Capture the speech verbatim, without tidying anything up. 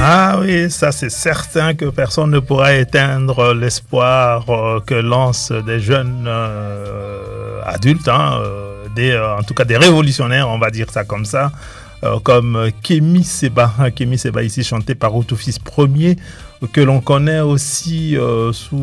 Ah oui, ça c'est certain que personne ne pourra éteindre l'espoir euh, que lancent des jeunes euh, adultes, hein, euh, des, euh, en tout cas des révolutionnaires, on va dire ça comme ça, euh, comme Kémy Séba, Kémy Séba ici chanté par Autofils Premier, que l'on connaît aussi euh, sous